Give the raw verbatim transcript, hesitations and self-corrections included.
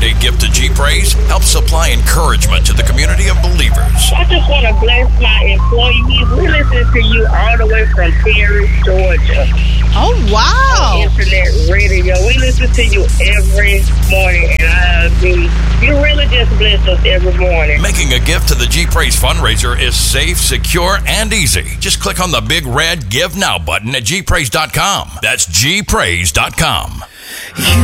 A gift to G Praise helps supply encouragement to the community of believers. I just want to bless my employees. We listen to you all the way from Perry, Georgia. Oh, wow. On internet radio. We listen to you every morning, and I agree. You really just bless us every morning. Making a gift to the G Praise fundraiser is safe, secure, and easy. Just click on the big red Give Now button at G praise dot com. That's G praise dot com. You